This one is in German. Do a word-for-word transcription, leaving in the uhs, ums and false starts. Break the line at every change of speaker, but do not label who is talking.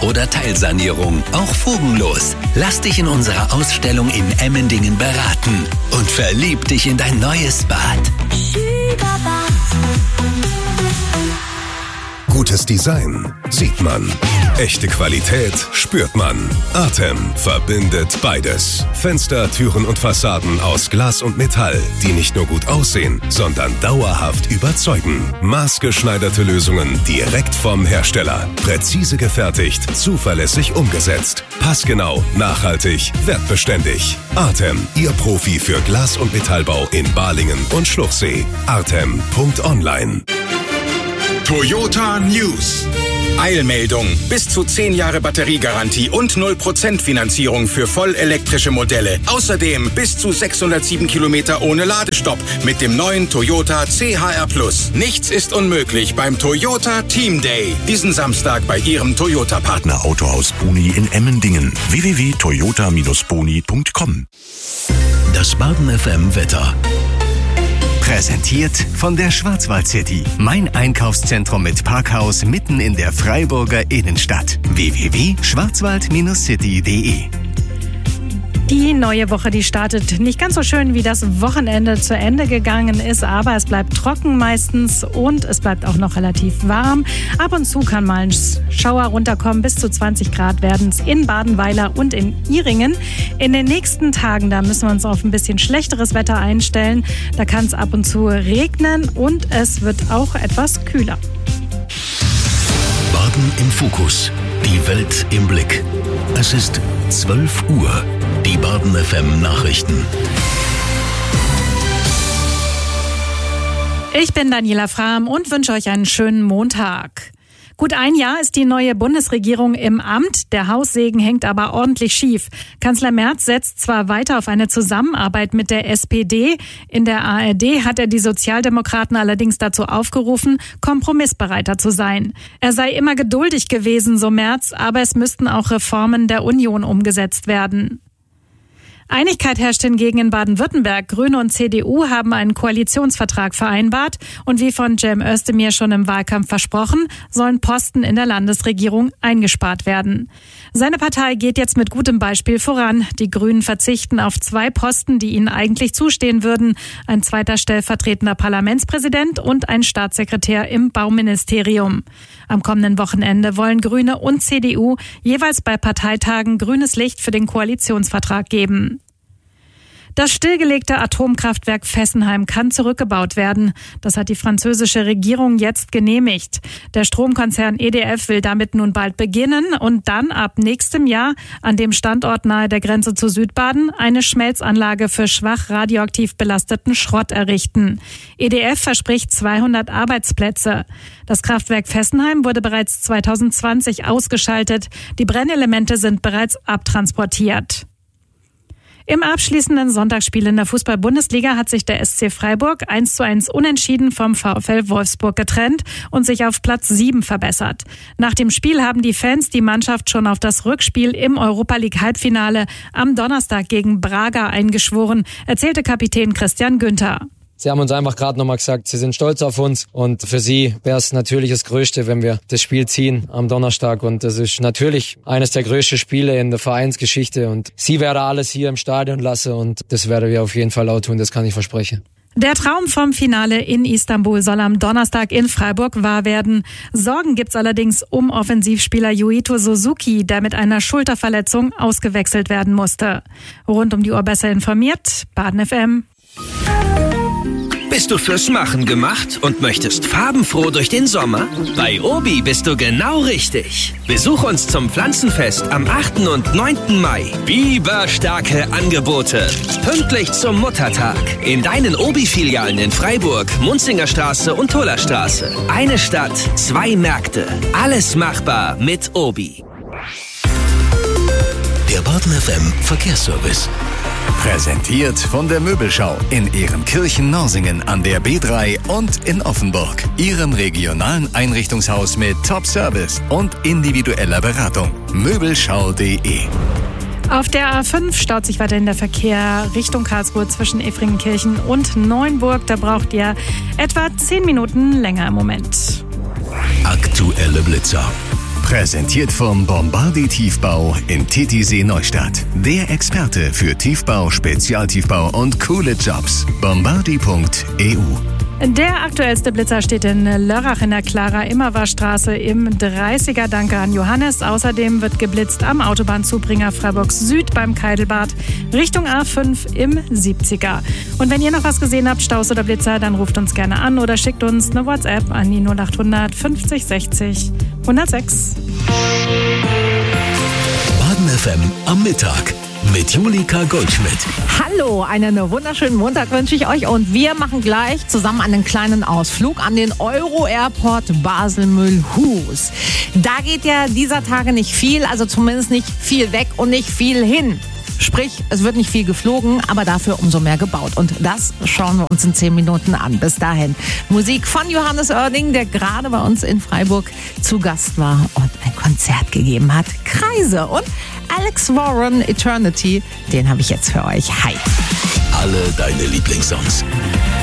oder Teilsanierung, auch fugenlos. Lass dich in unserer Ausstellung in Emmendingen beraten und verlieb dich in dein neues Bad.
Gutes Design sieht man. Echte Qualität spürt man. Artem verbindet beides. Fenster, Türen und Fassaden aus Glas und Metall, die nicht nur gut aussehen, sondern dauerhaft überzeugen. Maßgeschneiderte Lösungen direkt vom Hersteller. Präzise gefertigt, zuverlässig umgesetzt. Passgenau, nachhaltig, wertbeständig. Artem, Ihr Profi für Glas- und Metallbau in Balingen und Schluchsee. artem punkt online.
Toyota News. Eilmeldung. Bis zu zehn Jahre Batteriegarantie und null Prozent Finanzierung für vollelektrische Modelle. Außerdem bis zu sechshundertsieben Kilometer ohne Ladestopp mit dem neuen Toyota C H R Plus. Nichts ist unmöglich beim Toyota Team Day. Diesen Samstag bei Ihrem Toyota-Partner.
Autohaus Boni in Emmendingen. w w w punkt toyota Bindestrich boni punkt com.
Das Baden F M Wetter.
Präsentiert von der Schwarzwald City. Mein Einkaufszentrum mit Parkhaus mitten in der Freiburger Innenstadt. w w w punkt schwarzwald city punkt de.
Die neue Woche, die startet nicht ganz so schön, wie das Wochenende zu Ende gegangen ist, aber es bleibt trocken meistens und es bleibt auch noch relativ warm. Ab und zu kann mal ein Schauer runterkommen, bis zu zwanzig Grad werden es in Badenweiler und in Ihringen. In den nächsten Tagen, da müssen wir uns auf ein bisschen schlechteres Wetter einstellen. Da kann es ab und zu regnen und es wird auch etwas kühler.
Baden im Fokus. Die Welt im Blick. Es ist zwölf Uhr. Die Baden F M Nachrichten.
Ich bin Daniela Frahm und wünsche euch einen schönen Montag. Gut ein Jahr ist die neue Bundesregierung im Amt. Der Haussegen hängt aber ordentlich schief. Kanzler Merz setzt zwar weiter auf eine Zusammenarbeit mit der S P D. In der A R D hat er die Sozialdemokraten allerdings dazu aufgerufen, kompromissbereiter zu sein. Er sei immer geduldig gewesen, so Merz, aber es müssten auch Reformen der Union umgesetzt werden. Einigkeit herrscht hingegen in Baden-Württemberg. Grüne und C D U haben einen Koalitionsvertrag vereinbart und wie von Cem Özdemir schon im Wahlkampf versprochen, sollen Posten in der Landesregierung eingespart werden. Seine Partei geht jetzt mit gutem Beispiel voran. Die Grünen verzichten auf zwei Posten, die ihnen eigentlich zustehen würden. Ein zweiter stellvertretender Parlamentspräsident und ein Staatssekretär im Bauministerium. Am kommenden Wochenende wollen Grüne und C D U jeweils bei Parteitagen grünes Licht für den Koalitionsvertrag geben. Das stillgelegte Atomkraftwerk Fessenheim kann zurückgebaut werden. Das hat die französische Regierung jetzt genehmigt. Der Stromkonzern E D F will damit nun bald beginnen und dann ab nächstem Jahr an dem Standort nahe der Grenze zu Südbaden eine Schmelzanlage für schwach radioaktiv belasteten Schrott errichten. E D F verspricht zweihundert Arbeitsplätze. Das Kraftwerk Fessenheim wurde bereits zweitausendzwanzig ausgeschaltet. Die Brennelemente sind bereits abtransportiert. Im abschließenden Sonntagsspiel in der Fußball-Bundesliga hat sich der S C Freiburg eins zu eins unentschieden vom VfL Wolfsburg getrennt und sich auf Platz sieben verbessert. Nach dem Spiel haben die Fans die Mannschaft schon auf das Rückspiel im Europa-League-Halbfinale am Donnerstag gegen Braga eingeschworen, erzählte Kapitän Christian Günther.
Sie haben uns einfach gerade nochmal gesagt, sie sind stolz auf uns und für sie wäre es natürlich das Größte, wenn wir das Spiel ziehen am Donnerstag und das ist natürlich eines der größten Spiele in der Vereinsgeschichte und sie werde alles hier im Stadion lassen und das werden wir auf jeden Fall auch tun, das kann ich versprechen.
Der Traum vom Finale in Istanbul soll am Donnerstag in Freiburg wahr werden. Sorgen gibt's allerdings um Offensivspieler Yuito Suzuki, der mit einer Schulterverletzung ausgewechselt werden musste. Rund um die Uhr besser informiert, Baden F M.
Bist du fürs Machen gemacht und möchtest farbenfroh durch den Sommer? Bei Obi bist du genau richtig. Besuch uns zum Pflanzenfest am achten und neunten Mai. Biberstarke Angebote. Pünktlich zum Muttertag. In deinen Obi-Filialen in Freiburg, Munzingerstraße und Tullerstraße. Eine Stadt, zwei Märkte. Alles machbar mit Obi.
Der Baden F M Verkehrsservice.
Präsentiert von der Möbelschau in Ehrenkirchen-Norsingen an der B drei und in Offenburg. Ihrem regionalen Einrichtungshaus mit Top-Service und individueller Beratung. Möbelschau punkt de.
Auf der A fünf staut sich weiterhin der Verkehr Richtung Karlsruhe zwischen Efringenkirchen und Neuenburg. Da braucht ihr etwa zehn Minuten länger im Moment.
Aktuelle Blitzer.
Präsentiert vom Bombardier Tiefbau in Titisee Neustadt. Der Experte für Tiefbau, Spezialtiefbau und coole Jobs. bombardier punkt e u.
Der aktuellste Blitzer steht in Lörrach in der Clara-Immerwahr-Straße im dreißiger. Danke an Johannes. Außerdem wird geblitzt am Autobahnzubringer Freiburg Süd beim Keidelbad Richtung A fünf im siebziger. Und wenn ihr noch was gesehen habt, Staus oder Blitzer, dann ruft uns gerne an oder schickt uns eine WhatsApp an die null achthundert fünfzig sechzig hundertsechs.
Baden F M am Mittag mit Julika Goldschmidt.
Hallo, einen wunderschönen Montag wünsche ich euch und wir machen gleich zusammen einen kleinen Ausflug an den Euro-Airport Basel-Mühlhus. Da geht ja dieser Tage nicht viel, also zumindest nicht viel weg und nicht viel hin. Sprich, es wird nicht viel geflogen, aber dafür umso mehr gebaut. Und das schauen wir uns in zehn Minuten an. Bis dahin Musik von Johannes Oerding, der gerade bei uns in Freiburg zu Gast war und ein Konzert gegeben hat. Kreise und Alex Warren, Eternity, den habe ich jetzt für euch. Hi.
Alle deine Lieblingssongs.